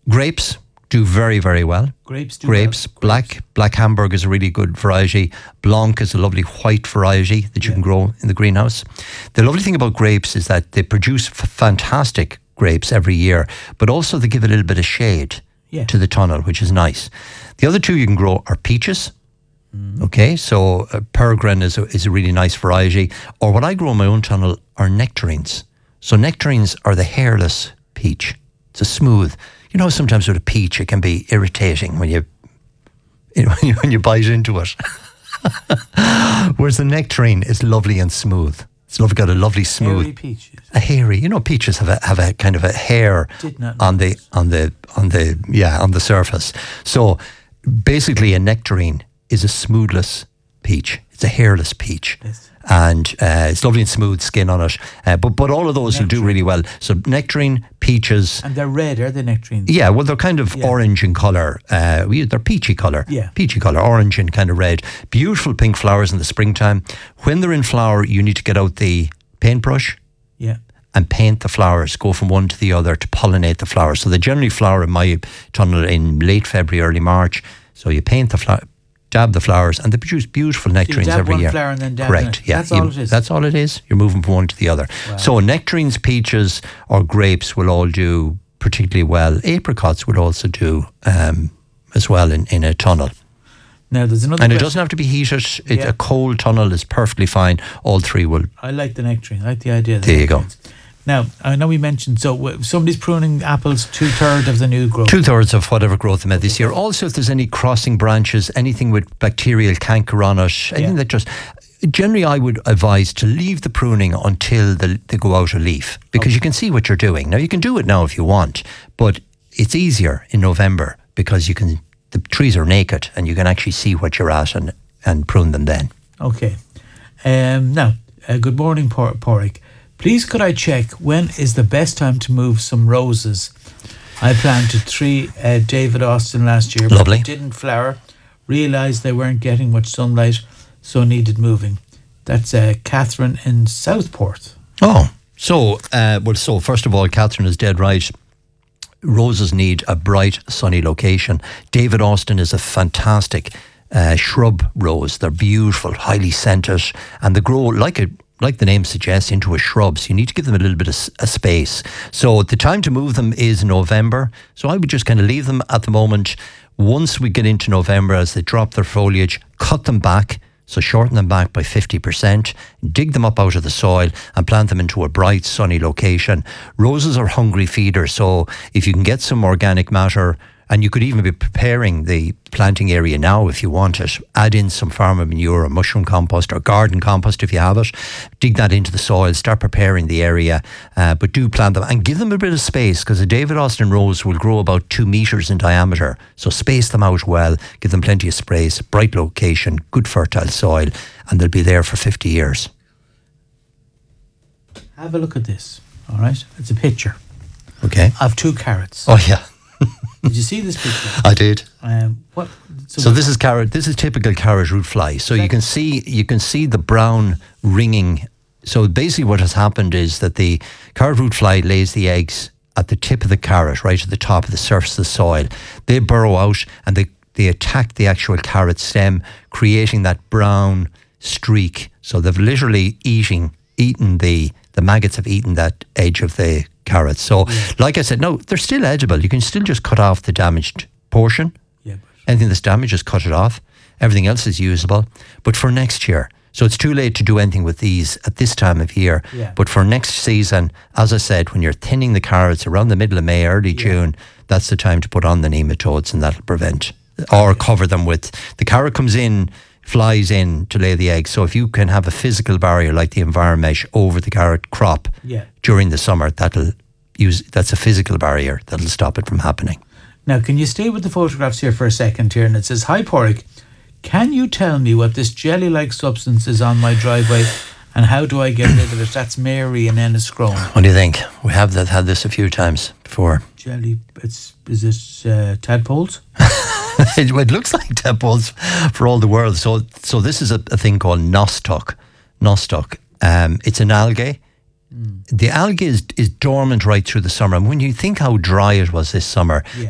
Grapes do very, very well. Grapes. Black Hamburg is a really good variety. Blanc is a lovely white variety that you can grow in the greenhouse. The lovely thing about grapes is that they produce fantastic grapes every year, but also they give a little bit of shade to the tunnel, which is nice. The other two you can grow are peaches. Okay, so Peregrine is a really nice variety. Or what I grow in my own tunnel are nectarines. So nectarines are the hairless peach. It's a smooth. You know, sometimes with a peach, it can be irritating when you bite into it. Whereas the nectarine is lovely and smooth. It's got a lovely smooth. Hairy peaches. A hairy. You know, peaches have a kind of a hair on the surface. So basically, a nectarine is a smoothless peach. It's a hairless peach. Yes. And it's lovely and smooth skin on it. But all of those will do really well. So nectarine, peaches. And they're red, are they nectarines? Yeah, well, they're kind of orange in colour. They're peachy colour. Yeah. Peachy colour, orange and kind of red. Beautiful pink flowers in the springtime. When they're in flower, you need to get out the paintbrush. Yeah. And paint the flowers, go from one to the other to pollinate the flowers. So they generally flower in my tunnel in late February, early March. So you paint the flower, dab the flowers, and they produce beautiful nectarines every year. Flower and then dab Correct. Yeah. That's all it is. That's all it is. You're moving from one to the other. Wow. So nectarines, peaches, or grapes will all do particularly well. Apricots would also do as well in a tunnel. Now there's another. And it doesn't have to be heated. A cold tunnel is perfectly fine. All three will. I like the nectarine. I like the idea of the nectarines. There you go. Now, I know we mentioned, so somebody's pruning apples 2/3 of the new growth. 2/3 of whatever growth they made this year. Also, if there's any crossing branches, anything with bacterial canker on it, anything that just... Generally, I would advise to leave the pruning until they go out of leaf, because you can see what you're doing. Now, you can do it now if you want, but it's easier in November because the trees are naked and you can actually see what you're at and prune them then. Okay. Now, good morning, Pádraig. Please could I check when is the best time to move some roses? I planted 3 David Austin last year, but they didn't flower. Realised they weren't getting much sunlight, so needed moving. That's Catherine in Southport. Oh, so first of all, Catherine is dead right. Roses need a bright, sunny location. David Austin is a fantastic shrub rose. They're beautiful, highly scented, and they grow like the name suggests, into a shrub. So you need to give them a little bit of a space. So the time to move them is November. So I would just kind of leave them at the moment. Once we get into November, as they drop their foliage, cut them back. So shorten them back by 50%, dig them up out of the soil and plant them into a bright, sunny location. Roses are hungry feeders. So if you can get some organic matter, and you could even be preparing the planting area now if you want it. Add in some farmer manure or mushroom compost or garden compost if you have it. Dig that into the soil, start preparing the area, but do plant them and give them a bit of space, because a David Austin rose will grow about 2 metres in diameter. So space them out well, give them plenty of space, bright location, good fertile soil, and they'll be there for 50 years. Have a look at this, all right? It's a picture. Okay. Of 2 carrots. Oh, yeah. Did you see this picture? I did. What? So this is carrot. This is typical carrot root fly. So you can see the brown ringing. So basically, what has happened is that the carrot root fly lays the eggs at the tip of the carrot, right at the top of the surface of the soil. They burrow out and they attack the actual carrot stem, creating that brown streak. So they've literally eaten the maggots have eaten that edge of the carrots. So, like I said, no, they're still edible. You can still just cut off the damaged portion. Yeah, anything that's damaged, just cut it off. Everything else is usable. But for next year, so it's too late to do anything with these at this time of year. Yeah. But for next season, as I said, when you're thinning the carrots around the middle of May, early June, that's the time to put on the nematodes, and that'll prevent or cover them with. The carrot comes in, flies in to lay the eggs. So if you can have a physical barrier like the Enviromesh over the carrot crop during the summer, that's a physical barrier that'll stop it from happening. Now, can you stay with the photographs here for a second here? And it says, "Hi Pádraig, can you tell me what this jelly-like substance is on my driveway and how do I get rid of it?" That's Mary in Enniscrone. What do you think? We have had this a few times before. Jelly, is it tadpoles? It looks like tadpoles for all the world. So this is a thing called nostoc. It's an algae. The algae is dormant right through the summer. And when you think how dry it was this summer,